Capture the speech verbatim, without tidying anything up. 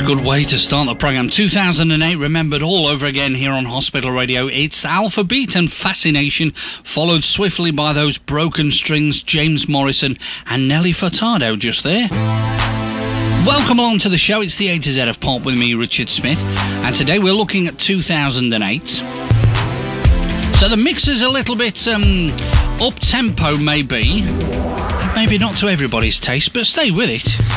Good way to start the programme. two thousand eight remembered all over again here on Hospital Radio. It's Alphabeat and Fascination, followed swiftly by those Broken Strings, James Morrison and Nelly Furtado just there. Welcome along to the show. It's the A to Z of Pop with me, Richard Smith, and today we're looking at two thousand eight. So the mix is a little bit um, up-tempo maybe, maybe not to everybody's taste, but stay with it.